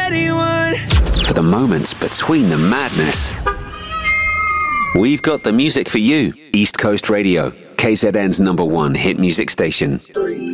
anyone. For the moments between the madness, we've got the music for you. East Coast Radio, KZN's #1 hit music station.